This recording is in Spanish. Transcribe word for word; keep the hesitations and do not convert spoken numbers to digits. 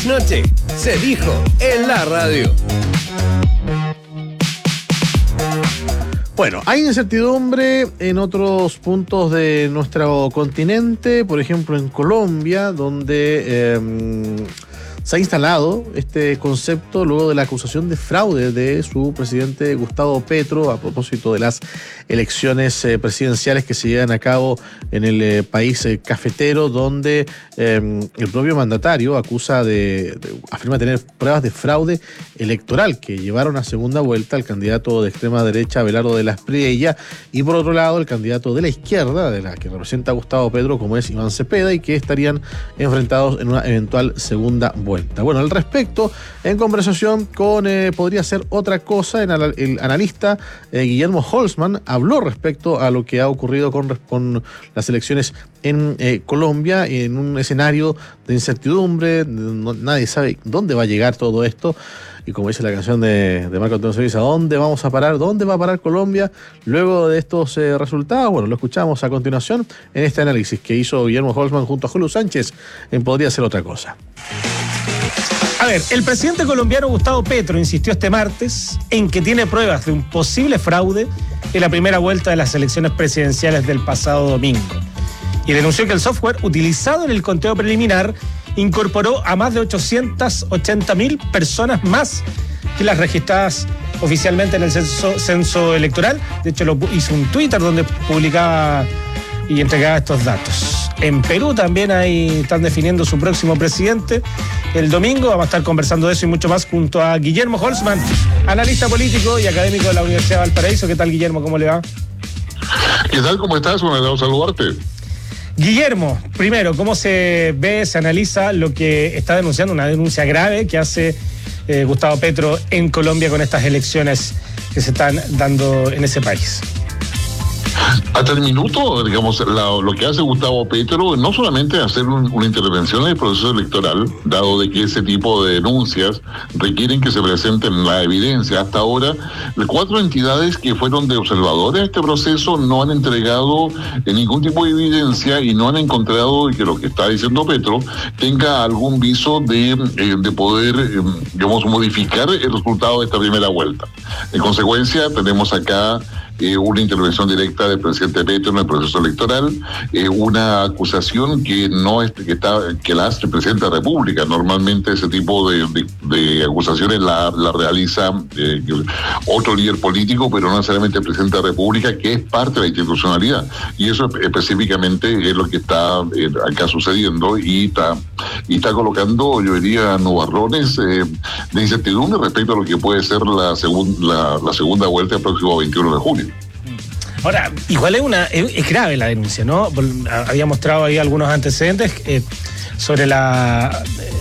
trasnoche se dijo en la radio. Bueno, hay incertidumbre en otros puntos de nuestro continente, por ejemplo en Colombia, donde eh, se ha instalado este concepto luego de la acusación de fraude de su presidente Gustavo Petro a propósito de las elecciones eh, presidenciales que se llevan a cabo en el eh, país eh, cafetero, donde eh, el propio mandatario acusa de, de, afirma tener pruebas de fraude electoral que llevaron a segunda vuelta al candidato de extrema derecha Abelardo de la Espriella y por otro lado el candidato de la izquierda, de la que representa a Gustavo Petro, como es Iván Cepeda, y que estarían enfrentados en una eventual segunda vuelta. Bueno, al respecto, en conversación con eh, Podría Ser Otra Cosa, en el, el analista eh, Guillermo Holzman habló respecto a lo que ha ocurrido con, con las elecciones en eh, Colombia, en un escenario de incertidumbre. No, nadie sabe dónde va a llegar todo esto. Y como dice la canción de, de Marco Antonio Solís, ¿a dónde vamos a parar? ¿Dónde va a parar Colombia luego de estos eh, resultados? Bueno, lo escuchamos a continuación en este análisis que hizo Guillermo Holzman junto a Julio Sánchez en Podría Ser Otra Cosa. A ver, el presidente colombiano Gustavo Petro insistió este martes en que tiene pruebas de un posible fraude en la primera vuelta de las elecciones presidenciales del pasado domingo. Y denunció que el software utilizado en el conteo preliminar incorporó a más de ochocientas ochenta mil personas más que las registradas oficialmente en el censo, censo electoral. De hecho, lo hizo un Twitter donde publicaba y entregaba estos datos. En Perú también hay, están definiendo su próximo presidente. El domingo vamos a estar conversando de eso y mucho más junto a Guillermo Holzman, analista político y académico de la Universidad de Valparaíso. ¿Qué tal, Guillermo? ¿Cómo le va? ¿Qué tal? ¿Cómo estás? Un agrado saludarte. Guillermo, primero, ¿cómo se ve, se analiza lo que está denunciando, una denuncia grave que hace eh, Gustavo Petro en Colombia con estas elecciones que se están dando en ese país? Hasta el minuto, digamos, la, lo que hace Gustavo Petro no solamente hacer un, una intervención en el proceso electoral, dado de que ese tipo de denuncias requieren que se presenten la evidencia. Hasta ahora, las cuatro entidades que fueron de observadores de este proceso no han entregado ningún tipo de evidencia y no han encontrado que lo que está diciendo Petro tenga algún viso de, eh, de poder, eh, digamos, modificar el resultado de esta primera vuelta. En consecuencia, tenemos acá Eh, una intervención directa del presidente Petro en el proceso electoral, eh, una acusación que no es que está que la hace el presidente de la República. Normalmente ese tipo de, de, de acusaciones la, la realiza eh, otro líder político, pero no necesariamente el presidente de la República, que es parte de la institucionalidad. Y eso específicamente es lo que está eh, acá sucediendo y está y está colocando, yo diría, nubarrones eh, de incertidumbre respecto a lo que puede ser la, segun, la, la segunda vuelta el próximo veintiuno de junio. Ahora, igual es una es, es grave la denuncia, ¿no? Había mostrado ahí algunos antecedentes eh, sobre la